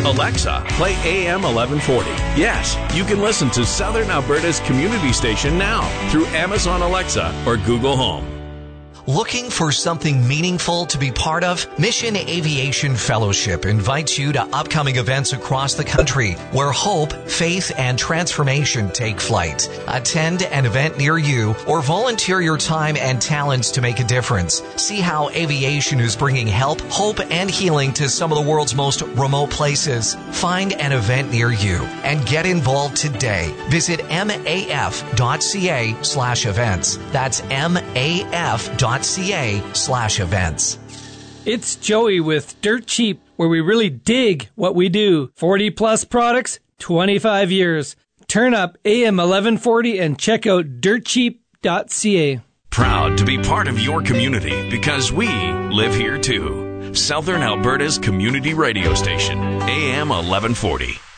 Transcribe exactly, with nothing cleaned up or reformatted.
Alexa, play A M eleven forty. Yes, you can listen to Southern Alberta's community station now through Amazon Alexa or Google Home. Looking for something meaningful to be part of? Mission Aviation Fellowship invites you to upcoming events across the country where hope, faith, and transformation take flight. Attend an event near you or volunteer your time and talents to make a difference. See how aviation is bringing help, hope, and healing to some of the world's most remote places. Find an event near you and get involved today. Visit maf.ca slash events. That's maf.ca slash events. It's Joey with Dirt Cheap, where we really dig what we do. forty plus products, twenty-five years. Turn up A M eleven forty and check out dirt cheap dot c a. Proud to be part of your community because we live here too. Southern Alberta's community radio station, A M eleven forty.